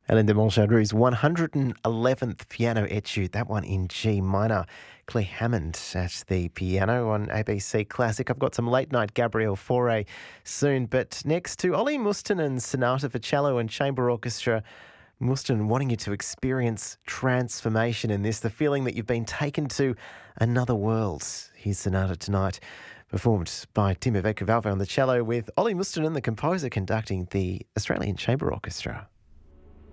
Alain de Montchandrou's 111th Piano Etude, that one in G minor. Claire Hammond at the piano on ABC Classic. I've got some late night Gabriel Fauré soon, but next to Olli Mustonen's Sonata for Cello and Chamber Orchestra. Mustonen wanting you to experience transformation in this, the feeling that you've been taken to another world. His sonata tonight, performed by Timo Väinkövalve on the cello with Olli Mustonen, the composer, conducting the Australian Chamber Orchestra.